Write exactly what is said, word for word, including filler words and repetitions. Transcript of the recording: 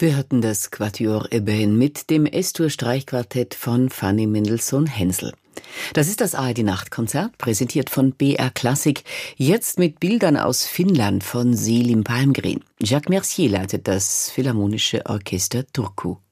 Wir hörten das Quatuor Ebbene mit dem S-Dur-Streichquartett von Fanny Mendelssohn-Hensel. Das ist das A R D-Nachtkonzert, präsentiert von B R Klassik, jetzt mit Bildern aus Finnland von Selim Palmgren. Jacques Mercier leitet das Philharmonische Orchester Turku.